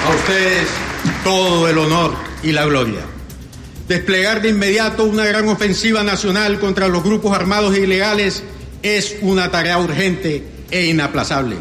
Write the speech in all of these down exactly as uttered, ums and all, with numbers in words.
A ustedes todo el honor y la gloria. Desplegar de inmediato una gran ofensiva nacional contra los grupos armados e ilegales es una tarea urgente e inaplazable.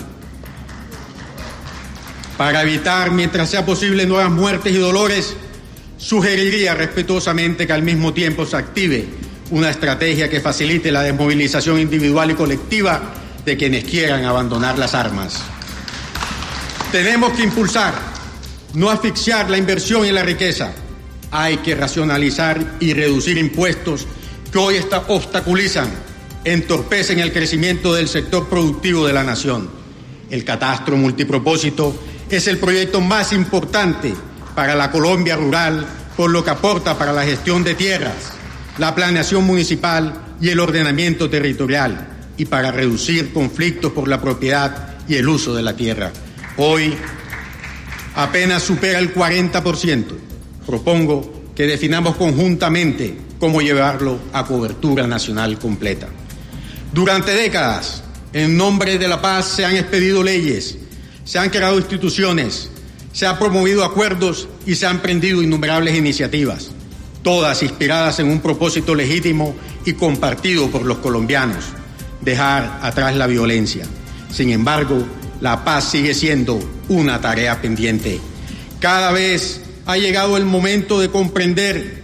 Para evitar, mientras sea posible, nuevas muertes y dolores, sugeriría respetuosamente que al mismo tiempo se active una estrategia que facilite la desmovilización individual y colectiva de quienes quieran abandonar las armas. Tenemos que impulsar, no asfixiar la inversión y la riqueza. Hay que racionalizar y reducir impuestos que hoy está, obstaculizan, entorpecen el crecimiento del sector productivo de la nación. El catastro multipropósito es el proyecto más importante para la Colombia rural, por lo que aporta para la gestión de tierras, la planeación municipal y el ordenamiento territorial, y para reducir conflictos por la propiedad y el uso de la tierra. Hoy apenas supera el cuarenta por ciento. Propongo que definamos conjuntamente cómo llevarlo a cobertura nacional completa. Durante décadas, en nombre de la paz, se han expedido leyes, se han creado instituciones, se han promovido acuerdos y se han emprendido innumerables iniciativas, todas inspiradas en un propósito legítimo y compartido por los colombianos: dejar atrás la violencia. Sin embargo, la paz sigue siendo una tarea pendiente. Cada vez ha llegado el momento de comprender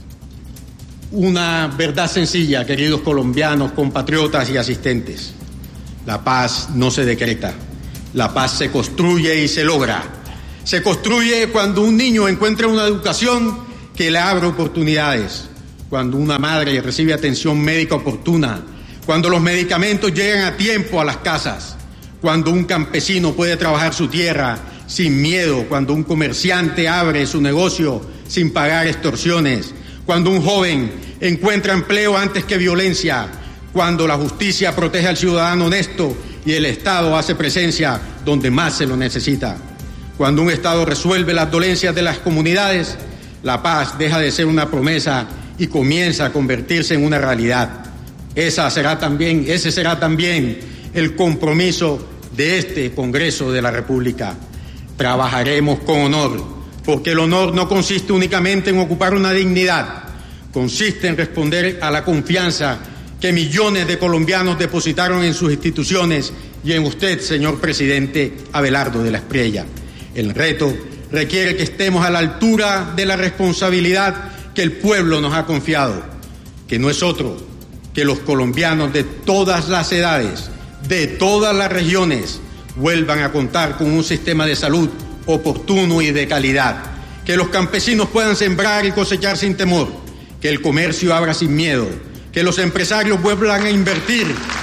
una verdad sencilla, queridos colombianos, compatriotas y asistentes. La paz no se decreta, la paz se construye y se logra. Se construye cuando un niño encuentra una educación que le abre oportunidades, cuando una madre recibe atención médica oportuna, cuando los medicamentos llegan a tiempo a las casas, cuando un campesino puede trabajar su tierra sin miedo, cuando un comerciante abre su negocio sin pagar extorsiones, cuando un joven encuentra empleo antes que violencia, cuando la justicia protege al ciudadano honesto y el Estado hace presencia donde más se lo necesita. Cuando un Estado resuelve las dolencias de las comunidades, la paz deja de ser una promesa y comienza a convertirse en una realidad. Esa será también, ese será también el compromiso de este Congreso de la República. Trabajaremos con honor, porque el honor no consiste únicamente en ocupar una dignidad, consiste en responder a la confianza que millones de colombianos depositaron en sus instituciones y en usted, señor presidente Abelardo de la Espriella. El reto requiere que estemos a la altura de la responsabilidad que el pueblo nos ha confiado, que no es otro que los colombianos de todas las edades, de todas las regiones, vuelvan a contar con un sistema de salud oportuno y de calidad, que los campesinos puedan sembrar y cosechar sin temor, que el comercio abra sin miedo, que los empresarios vuelvan a invertir,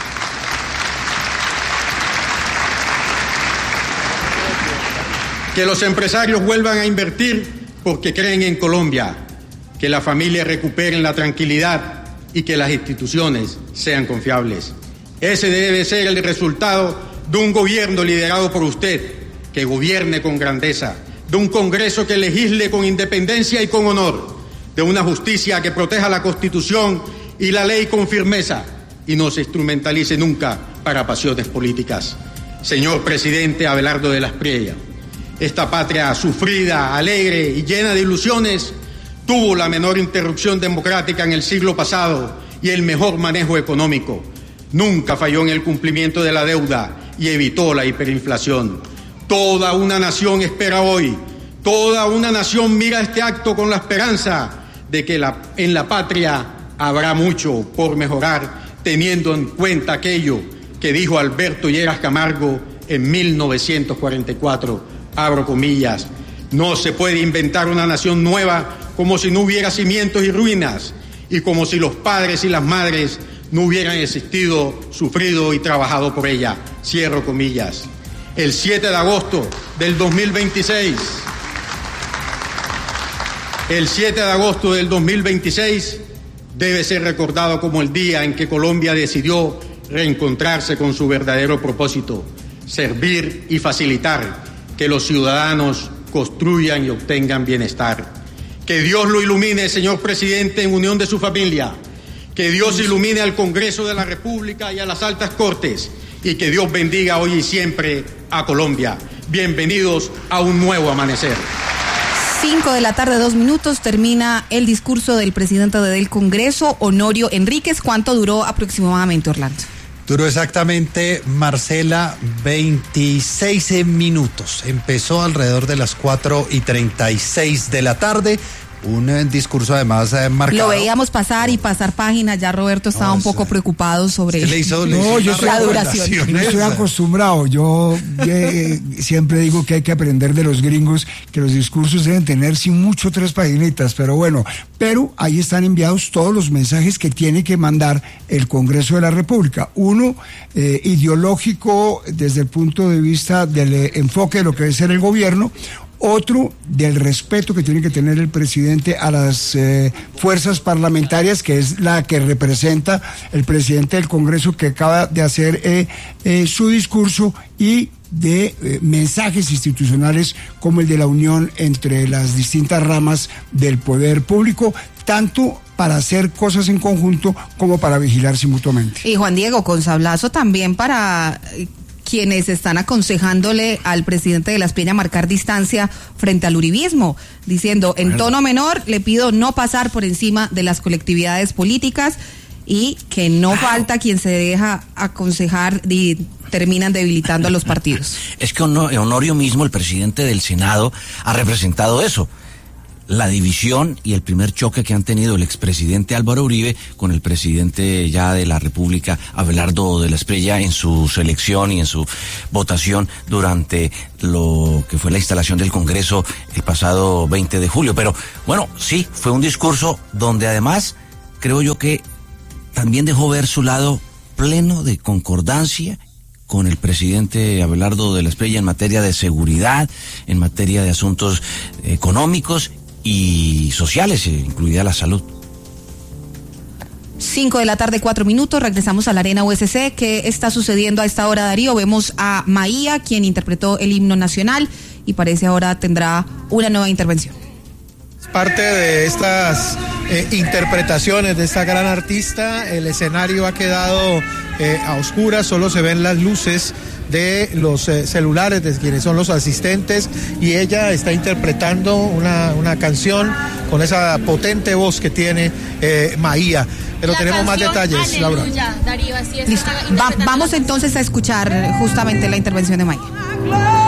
que los empresarios vuelvan a invertir porque creen en Colombia, que las familias recuperen la tranquilidad y que las instituciones sean confiables. Ese debe ser el resultado de un gobierno liderado por usted, que gobierne con grandeza, de un Congreso que legisle con independencia y con honor, de una justicia que proteja la Constitución y la ley con firmeza y no se instrumentalice nunca para pasiones políticas. Señor presidente Abelardo de la Espriella, esta patria sufrida, alegre y llena de ilusiones tuvo la menor interrupción democrática en el siglo pasado y el mejor manejo económico. Nunca falló en el cumplimiento de la deuda y evitó la hiperinflación. Toda una nación espera hoy, toda una nación mira este acto con la esperanza de que la, en la patria habrá mucho por mejorar, teniendo en cuenta aquello que dijo Alberto Lleras Camargo en mil novecientos cuarenta y cuatro, abro comillas: no se puede inventar una nación nueva como si no hubiera cimientos y ruinas, y como si los padres y las madres no hubieran existido, sufrido y trabajado por ella, cierro comillas. El siete de agosto del dos mil veintiséis, el siete de agosto del dos mil veintiséis debe ser recordado como el día en que Colombia decidió reencontrarse con su verdadero propósito: servir y facilitar que los ciudadanos construyan y obtengan bienestar. Que Dios lo ilumine, señor presidente, en unión de su familia. Que Dios ilumine al Congreso de la República y a las altas cortes. Y que Dios bendiga hoy y siempre a Colombia. Bienvenidos a un nuevo amanecer. Cinco de la tarde, dos minutos, termina el discurso del presidente del Congreso, Honorio Enríquez. ¿Cuánto duró aproximadamente, Orlando? Duró exactamente, Marcela, veintiséis minutos. Empezó alrededor de las cuatro y treinta y seis de la tarde. Un eh, discurso además eh, marcado. Lo veíamos pasar y pasar páginas. Ya Roberto estaba no, un poco preocupado sobre le hizo, le no, hizo yo soy la duración. Yo estoy acostumbrado. Yo eh, siempre digo que hay que aprender de los gringos, que los discursos deben tener sin mucho tres paginitas, pero bueno, pero ahí están enviados todos los mensajes que tiene que mandar el Congreso de la República. Uno, eh, ideológico desde el punto de vista del eh, enfoque de lo que debe ser el gobierno. Otro, del respeto que tiene que tener el presidente a las eh, fuerzas parlamentarias, que es la que representa el presidente del Congreso, que acaba de hacer eh, eh, su discurso, y de eh, mensajes institucionales como el de la unión entre las distintas ramas del poder público, tanto para hacer cosas en conjunto como para vigilarse mutuamente. Y Juan Diego, con sablazo también para quienes están aconsejándole al presidente de la Espriella marcar distancia frente al uribismo, diciendo en tono menor, le pido no pasar por encima de las colectividades políticas, y que no falta quien se deja aconsejar y terminan debilitando a los partidos. Es que Honorio mismo, el presidente del Senado, ha representado eso. La división y el primer choque que han tenido el expresidente Álvaro Uribe con el presidente ya de la República, Abelardo de la Espriella, en su selección y en su votación durante lo que fue la instalación del Congreso el pasado veinte de julio. Pero bueno, sí, fue un discurso donde además creo yo que también dejó ver su lado pleno de concordancia con el presidente Abelardo de la Espriella en materia de seguridad, en materia de asuntos económicos y sociales, incluida la salud. Cinco de la tarde, cuatro minutos, regresamos a la Arena U S C. ¿Qué está sucediendo a esta hora, Darío? Vemos a Maía, quien interpretó el himno nacional, y parece ahora tendrá una nueva intervención. Parte de estas eh, interpretaciones de esta gran artista, el escenario ha quedado eh, a oscuras, solo se ven las luces de los eh, celulares de quienes son los asistentes, y ella está interpretando una, una canción con esa potente voz que tiene eh, Maía. Pero la tenemos más detalles, Laura. Darío, así es. Listo. Va, vamos entonces a escuchar justamente la intervención de Maía.